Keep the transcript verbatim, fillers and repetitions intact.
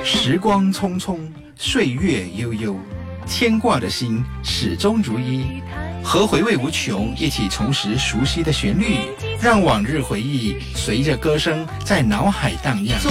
时光匆匆，岁月悠悠，牵挂的心始终如一。和回味无穷，一起重拾熟悉的旋律，让往日回忆随着歌声在脑海荡漾。